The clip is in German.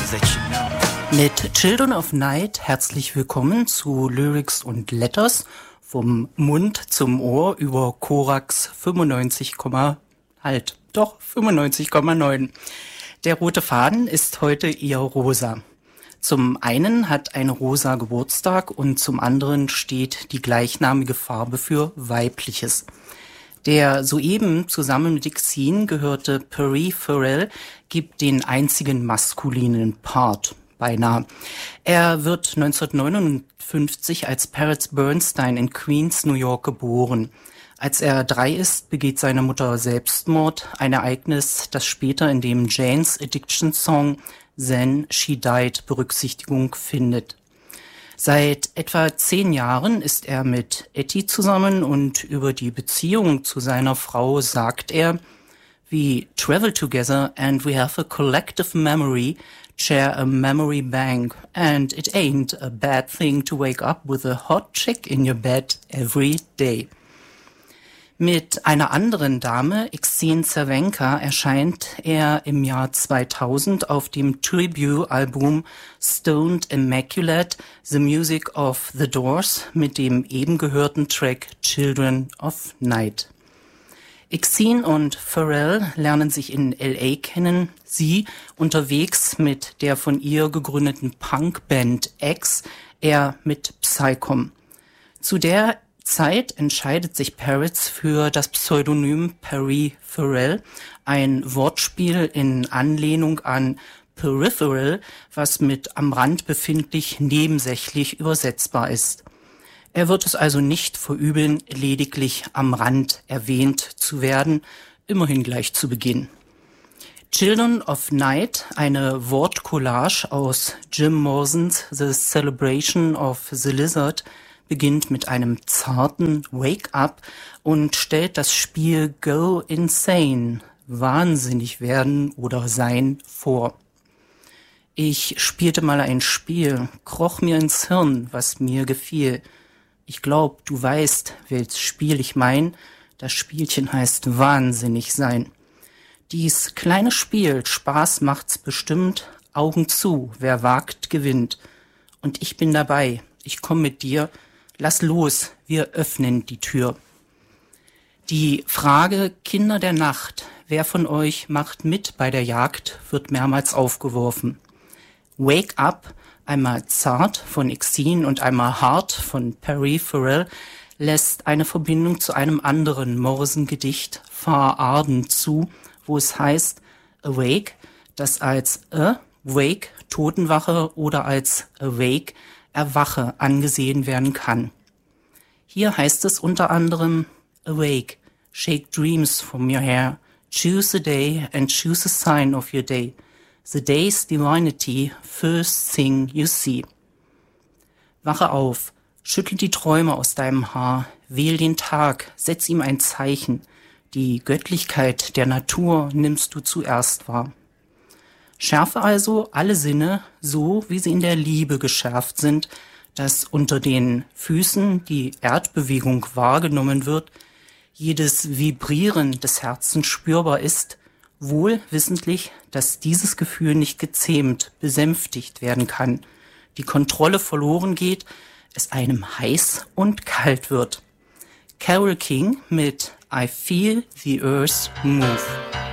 that you know. Mit Children of Night herzlich willkommen zu Lyrics und Letters vom Mund zum Ohr über Korax 95,9. Der rote Faden ist heute eher rosa. Zum einen hat eine Rosa Geburtstag und zum anderen steht die gleichnamige Farbe für Weibliches. Der soeben zusammen mit Exene gehörte Perry Farrell gibt den einzigen maskulinen Part, beinahe. Er wird 1959 als Parrots Bernstein in Queens, New York geboren. Als er 3 ist, begeht seine Mutter Selbstmord, ein Ereignis, das später in dem Jane's Addiction Song Then She Died Berücksichtigung findet. Seit etwa 10 Jahren ist er mit Etty zusammen und über die Beziehung zu seiner Frau sagt er: We travel together and we have a collective memory, share a memory bank, and it ain't a bad thing to wake up with a hot chick in your bed every day. Mit einer anderen Dame, Exene Cervenka, erscheint er im Jahr 2000 auf dem Tribute-Album Stoned Immaculate, The Music of the Doors mit dem eben gehörten Track Children of Night. Exene und Farrell lernen sich in L.A. kennen, sie unterwegs mit der von ihr gegründeten Punkband X, er mit Psycom. Zu der Zeit entscheidet sich Parrots für das Pseudonym Perry Farrell, ein Wortspiel in Anlehnung an Peripheral, was mit am Rand befindlich nebensächlich übersetzbar ist. Er wird es also nicht verübeln, lediglich am Rand erwähnt zu werden, immerhin gleich zu Beginn. Children of Night, eine Wortcollage aus Jim Morrisons The Celebration of the Lizard, beginnt mit einem zarten Wake Up und stellt das Spiel Go Insane, wahnsinnig werden oder sein, vor. Ich spielte mal ein Spiel, kroch mir ins Hirn, was mir gefiel. Ich glaub, du weißt, welches Spiel ich mein. Das Spielchen heißt wahnsinnig sein. Dies kleine Spiel, Spaß macht's bestimmt, Augen zu, wer wagt, gewinnt. Und ich bin dabei, ich komm mit dir, lass los, wir öffnen die Tür. Die Frage Kinder der Nacht, wer von euch macht mit bei der Jagd, wird mehrmals aufgeworfen. Wake Up, einmal zart von Exene und einmal hart von Perry Farrell, lässt eine Verbindung zu einem anderen Morrison-Gedicht Far Arden zu, wo es heißt Awake, das als Wake, Totenwache oder als Awake, Erwache angesehen werden kann. Hier heißt es unter anderem Awake, shake dreams from your hair, choose a day and choose a sign of your day. The day's divinity, first thing you see. Wache auf, schüttel die Träume aus deinem Haar, wähl den Tag, setz ihm ein Zeichen. Die Göttlichkeit der Natur nimmst du zuerst wahr. Schärfe also alle Sinne, so wie sie in der Liebe geschärft sind, dass unter den Füßen die Erdbewegung wahrgenommen wird, jedes Vibrieren des Herzens spürbar ist, wohl wissentlich, dass dieses Gefühl nicht gezähmt, besänftigt werden kann, die Kontrolle verloren geht, es einem heiß und kalt wird. Carole King mit I Feel the Earth Move.